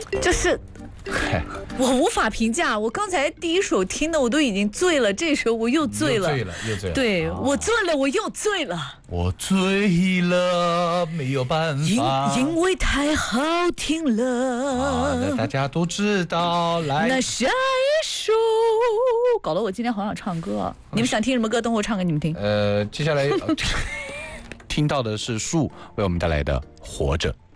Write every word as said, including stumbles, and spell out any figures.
就是我无法评价。我刚才第一首听的我都已经醉了，这首我又醉了， 又醉了，又醉了。 对、 啊、 我醉了，我又醉了。 我醉了，没有办法， 因因为太好听了。 啊，那大家都知道。来， 那下一首，搞得我今天好想唱歌啊！你们想听什么歌？等会我唱给你们听。 呃，接下来、呃、听到的是树为我们带来的《活着》。